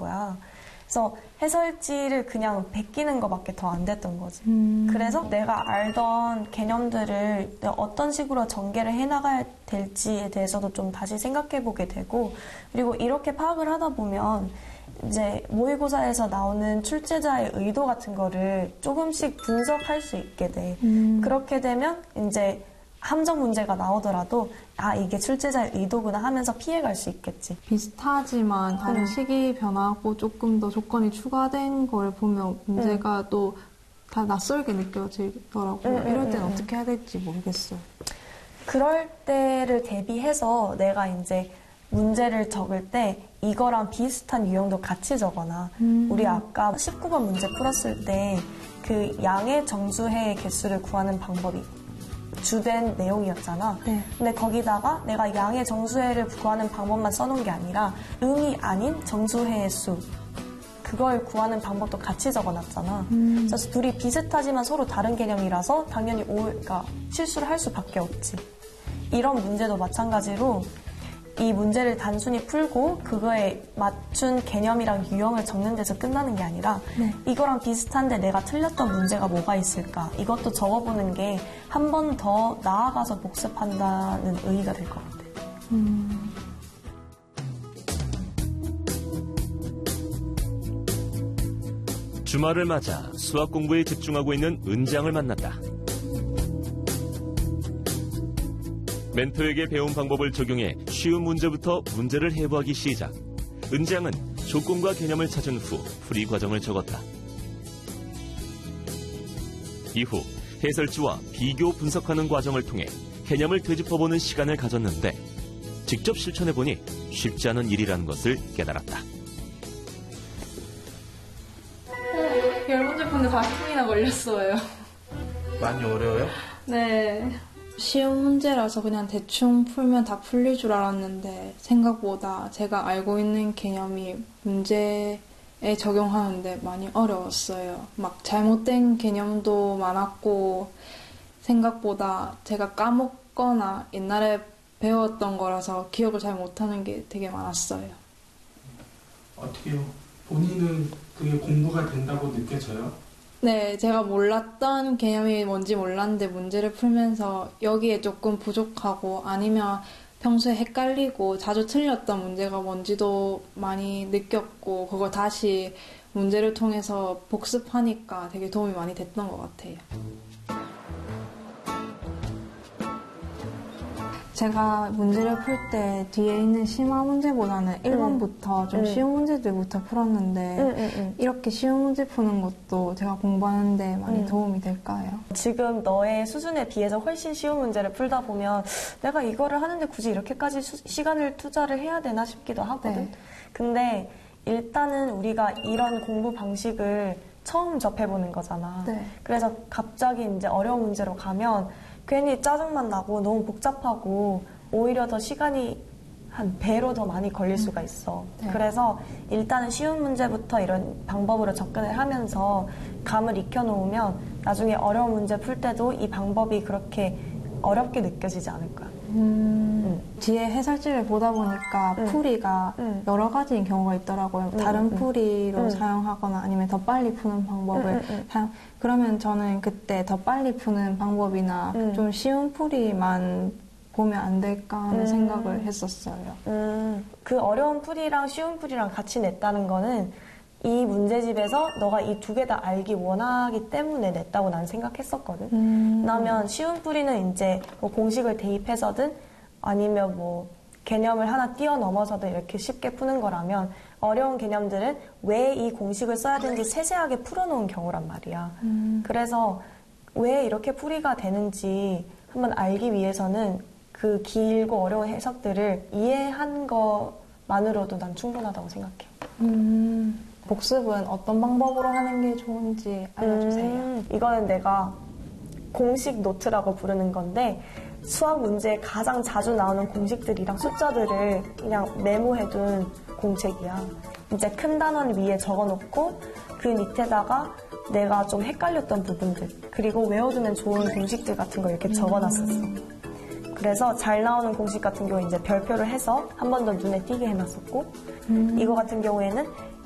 거야. 그래서 해설지를 그냥 베끼는 것밖에 더 안 됐던 거지. 그래서 내가 알던 개념들을 어떤 식으로 전개를 해나가야 될지에 대해서도 좀 다시 생각해보게 되고, 그리고 이렇게 파악을 하다 보면 이제 모의고사에서 나오는 출제자의 의도 같은 거를 조금씩 분석할 수 있게 돼. 그렇게 되면 이제 함정 문제가 나오더라도 아 이게 출제자의 의도구나 하면서 피해갈 수 있겠지. 비슷하지만 다른 식이 변하고 조금 더 조건이 추가된 걸 보면 문제가 또 다 낯설게 느껴지더라고요. 이럴 때는 어떻게 해야 될지 모르겠어요. 그럴 때를 대비해서 내가 이제 문제를 적을 때 이거랑 비슷한 유형도 같이 적어놔. 우리 아까 19번 문제 풀었을 때 그 양의 정수해의 개수를 구하는 방법이 주된 내용이었잖아. 네. 근데 거기다가 내가 양의 정수해를 구하는 방법만 써놓은 게 아니라 음이 아닌 정수해의 수 그걸 구하는 방법도 같이 적어놨잖아. 그래서 둘이 비슷하지만 서로 다른 개념이라서 당연히 그러니까 실수를 할 수밖에 없지. 이런 문제도 마찬가지로 이 문제를 단순히 풀고 그거에 맞춘 개념이랑 유형을 적는 데서 끝나는 게 아니라 이거랑 비슷한데 내가 틀렸던 문제가 뭐가 있을까 이것도 적어보는 게 한 번 더 나아가서 복습한다는 의의가 될 것 같아. 주말을 맞아 수학 공부에 집중하고 있는 은장을 만났다. 멘토에게 배운 방법을 적용해 쉬운 문제부터 문제를 해부하기 시작. 은장은 조건과 개념을 찾은 후 풀이 과정을 적었다. 이후 해설지와 비교 분석하는 과정을 통해 개념을 되짚어보는 시간을 가졌는데 직접 실천해보니 쉽지 않은 일이라는 것을 깨달았다. 10문제 푸는데 40분이나 걸렸어요. 많이 어려워요? 네. 쉬운 문제라서 그냥 대충 풀면 다 풀릴 줄 알았는데 생각보다 제가 알고 있는 개념이 문제에 적용하는데 많이 어려웠어요. 막 잘못된 개념도 많았고 생각보다 제가 까먹거나 옛날에 배웠던 거라서 기억을 잘 못하는 게 되게 많았어요. 어떻게요? 본인은 그게 공부가 된다고 느껴져요? 네, 제가 몰랐던 개념이 뭔지 몰랐는데 문제를 풀면서 여기에 조금 부족하고 아니면 평소에 헷갈리고 자주 틀렸던 문제가 뭔지도 많이 느꼈고 그걸 다시 문제를 통해서 복습하니까 되게 도움이 많이 됐던 것 같아요. 제가 문제를 풀 때 뒤에 있는 심화 문제보다는 1번부터 좀 쉬운 문제들부터 풀었는데 이렇게 쉬운 문제 푸는 것도 제가 공부하는데 많이 도움이 될까요? 지금 너의 수준에 비해서 훨씬 쉬운 문제를 풀다 보면 내가 이거를 하는데 굳이 이렇게까지 시간을 투자를 해야 되나 싶기도 하거든. 네. 근데 일단은 우리가 이런 공부 방식을 처음 접해보는 거잖아. 네. 그래서 갑자기 이제 어려운 문제로 가면 괜히 짜증만 나고 너무 복잡하고 오히려 더 시간이 한 배로 더 많이 걸릴 수가 있어. 네. 그래서 일단은 쉬운 문제부터 이런 방법으로 접근을 하면서 감을 익혀놓으면 나중에 어려운 문제 풀 때도 이 방법이 그렇게 어렵게 느껴지지 않을 거야. 뒤에 해설지를 보다 보니까 풀이가 여러 가지인 경우가 있더라고요. 다른 풀이로 사용하거나 아니면 더 빨리 푸는 방법을 그러면 저는 그때 더 빨리 푸는 방법이나 좀 쉬운 풀이만 보면 안 될까 하는 생각을 했었어요. 그 어려운 풀이랑 쉬운 풀이랑 같이 냈다는 거는 이 문제집에서 너가 이 두 개 다 알기 원하기 때문에 냈다고 난 생각했었거든. 왜냐면 쉬운 풀이는 이제 뭐 공식을 대입해서든 아니면 뭐 개념을 하나 뛰어넘어서든 이렇게 쉽게 푸는 거라면 어려운 개념들은 왜 이 공식을 써야 되는지 세세하게 풀어놓은 경우란 말이야. 그래서 왜 이렇게 풀이가 되는지 한번 알기 위해서는 그 길고 어려운 해석들을 이해한 것만으로도 난 충분하다고 생각해. 복습은 어떤 방법으로 하는 게 좋은지 알려주세요. 이거는 내가 공식 노트라고 부르는 건데 수학 문제에 가장 자주 나오는 공식들이랑 숫자들을 그냥 메모해둔 공책이야. 이제 큰 단원 위에 적어놓고 그 밑에다가 내가 좀 헷갈렸던 부분들 그리고 외워두면 좋은 공식들 같은 거 이렇게 적어놨었어. 그래서 잘 나오는 공식 같은 경우에 이제 별표를 해서 한 번 더 눈에 띄게 해놨었고 이거 같은 경우에는